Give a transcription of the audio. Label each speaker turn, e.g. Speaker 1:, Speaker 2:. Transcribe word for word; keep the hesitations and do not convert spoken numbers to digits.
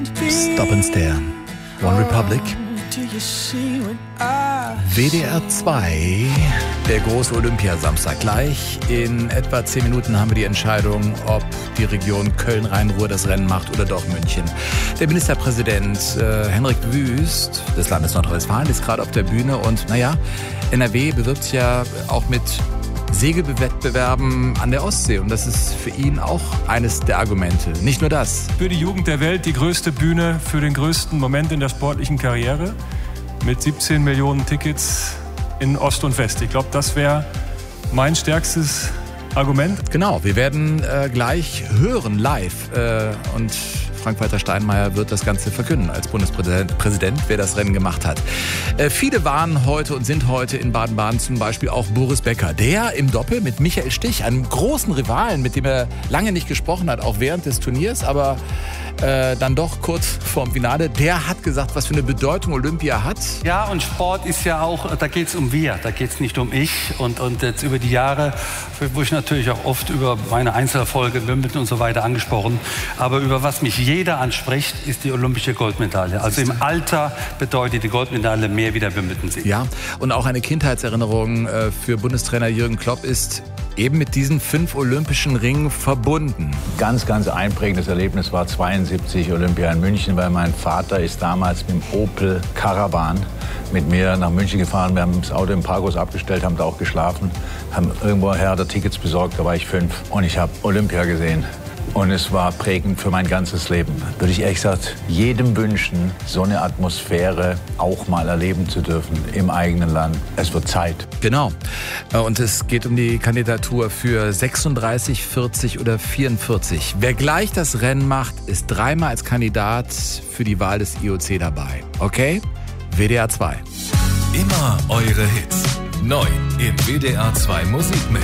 Speaker 1: Stop and Stare, One Republic. W D R zwei, der große Olympiasamstag. Gleich in etwa zehn Minuten haben wir die Entscheidung, ob die Region Köln-Rhein-Ruhr das Rennen macht oder doch München. Der Ministerpräsident äh, Henrik Wüst des Landes Nordrhein-Westfalen ist gerade auf der Bühne und naja, N R W bewirbt sich ja auch mit Segelwettbewerben an der Ostsee und das ist für ihn auch eines der Argumente. Nicht nur das.
Speaker 2: Für die Jugend der Welt die größte Bühne für den größten Moment in der sportlichen Karriere mit siebzehn Millionen Tickets in Ost und West. Ich glaube, das wäre mein stärkstes Argument.
Speaker 1: Genau, wir werden äh, gleich hören live äh, und Frank-Walter Steinmeier wird das Ganze verkünden als Bundespräsident, Präsident, wer das Rennen gemacht hat. Äh, viele waren heute und sind heute in Baden-Baden, zum Beispiel auch Boris Becker, der im Doppel mit Michael Stich, einem großen Rivalen, mit dem er lange nicht gesprochen hat, auch während des Turniers, aber äh, dann doch kurz vorm Finale, der hat gesagt, was für eine Bedeutung Olympia hat.
Speaker 3: Ja, und Sport ist ja auch, da geht es um wir, da geht es nicht um ich. Und, und jetzt über die Jahre, wo ich natürlich auch oft über meine Einzelerfolge, Wimbledon und so weiter angesprochen, aber über was mich jeder anspricht, ist die olympische Goldmedaille. Also im Alter bedeutet die Goldmedaille mehr wie der Wimbledon-Sieg.
Speaker 1: Ja, und auch eine Kindheitserinnerung äh, für Bundestrainer Jürgen Klopp ist eben mit diesen fünf olympischen Ringen verbunden.
Speaker 4: Ganz, ganz einprägendes Erlebnis war zweiundsiebzig Olympia in München, weil mein Vater ist damals mit dem Opel Caravan mit mir nach München gefahren. Wir haben das Auto im Parkhaus abgestellt, haben da auch geschlafen, haben irgendwoher da Tickets besorgt, da war ich fünf und ich habe Olympia gesehen. Und es war prägend für mein ganzes Leben. Würde ich ehrlich gesagt jedem wünschen, so eine Atmosphäre auch mal erleben zu dürfen im eigenen Land. Es wird Zeit.
Speaker 1: Genau. Und es geht um die Kandidatur für sechsunddreißig, vierzig oder vierundvierzig. Wer gleich das Rennen macht, ist dreimal als Kandidat für die Wahl des I O C dabei. Okay? W D R zwei.
Speaker 5: Immer eure Hits. Neu im W D R zwei Musikmix.